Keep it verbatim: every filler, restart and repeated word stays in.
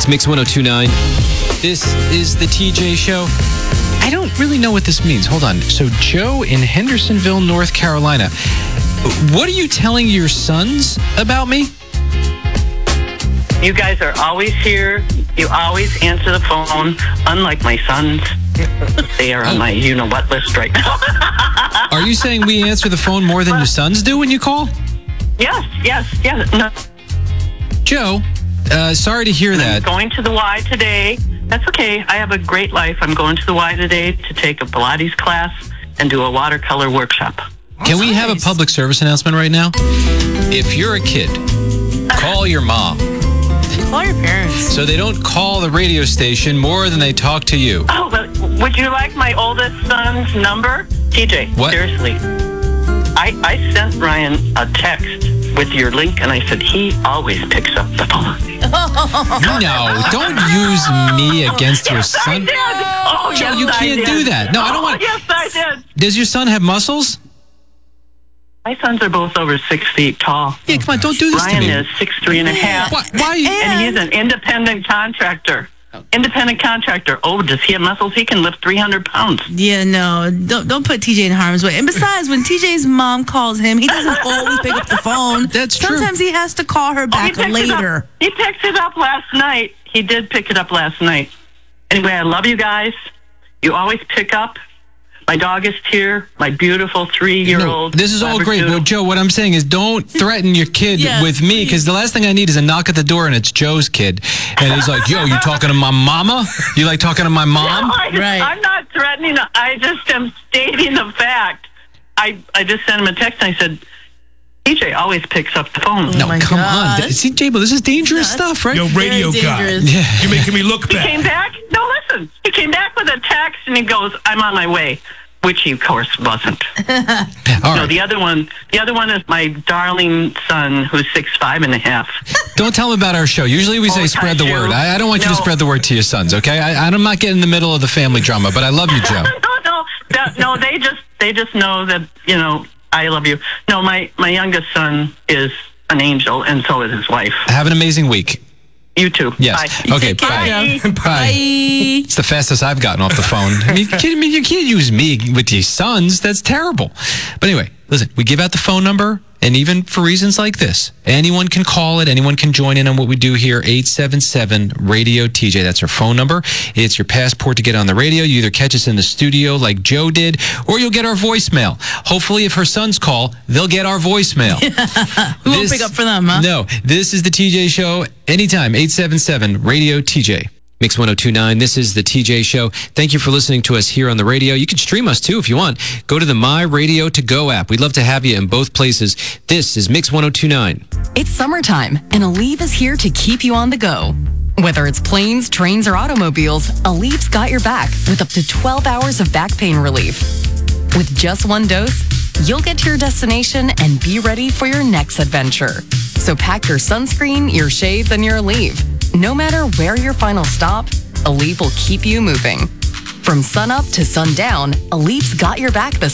It's Mix one oh two point nine. This is the T J Show. I don't really know what this means. Hold on. So, Joe in Hendersonville, North Carolina. What are you telling your sons about me? You guys are always here. You always answer the phone, unlike my sons. They are on my you-know-what list right now. Are you saying we answer the phone more than your sons do when you call? Yes, yes, yes. No. Joe, uh, sorry to hear I'm that. going to the Y today. That's okay. I have a great life. I'm going to the Y today to take a Pilates class and do a watercolor workshop. Can we have a public service announcement right now? If you're a kid, call your mom. Call your parents. So they don't call the radio station more than they talk to you. Oh, but would you like my oldest son's number? T J, What? seriously. I, I sent Ryan a text with your link, and I said, he always picks up the phone. No, don't use me against your Yes, I son. did. Oh, Joe, yes, you I can't did. do that. No, I don't Oh, want- Yes, I did. Does your son have muscles? My sons are both over six feet tall. Yeah, come on, don't do this Ryan to me. is six three and a half. Why? why you, And he's an independent contractor. Independent contractor. Oh, does he have muscles? He can lift three hundred pounds. Yeah, no, don't don't put T J in harm's way. And besides, when T J's mom calls him, he doesn't always pick up the phone. That's true. Sometimes he has to call her Oh, he back picked it later. up. He picked it up last night. He did pick it up last night. Anyway, I love you guys. You always pick up. My dog is here. My beautiful No, three-year-old. this is all great, but Joe, what I'm saying is don't threaten your kid Yes, with me, because the last thing I need is a knock at the door and it's Joe's kid. And he's like, yo, you talking to my mama? You like talking to my mom? No, I, Right. I'm not threatening. I just am stating the fact. I, I just sent him a text and I said, T J always picks up the phone. No, Oh my come on. gosh. See, J-Bo, this is dangerous stuff, right? Yo, radio Very guy. dangerous. Yeah. You're making me look He came bad. back. No, listen. He came back with a text and he goes, I'm on my way. Which he, of course, wasn't. All No, right. the other one, the other one is my darling son, who's six five and a half. Don't tell him about our show. Usually we say Oh, spread the Joe. word. I, I don't want you to No. spread the word to your sons, okay? I, I'm not getting in the middle of the family drama, but I love you, Joe. no, no, that, no. They just, they just know that you know I love you. No, my my youngest son is an angel, and so is his wife. Have an amazing week. You too. Yes. Bye. Okay, Take care, bye. Joe. Bye. Bye. It's the fastest I've gotten off the phone. I mean, you kidding me? You can't use me with your sons. That's terrible. But anyway, listen, we give out the phone number, and even for reasons like this, anyone can call it. Anyone can join in on what we do here. eight seven seven radio T J. That's our phone number. It's your passport to get on the radio. You either catch us in the studio like Joe did, or you'll get our voicemail. Hopefully, if her sons call, they'll get our voicemail. We won't This- pick up for them, huh? No, this is the T J Show. Anytime, eight seven seven radio T J. Mix one oh two point nine. This is the T J Show. Thank you for listening to us here on the radio. You can stream us too if you want. Go to the My Radio To Go app. We'd love to have you in both places. This is Mix one oh two point nine. It's summertime, and Aleve is here to keep you on the go. Whether it's planes, trains, or automobiles, Aleve's got your back with up to twelve hours of back pain relief. With just one dose, you'll get to your destination and be ready for your next adventure. So pack your sunscreen, your shades, and your Aleve. No matter where your final stop, Aleve will keep you moving. From sunup to sundown, Aleve's got your back this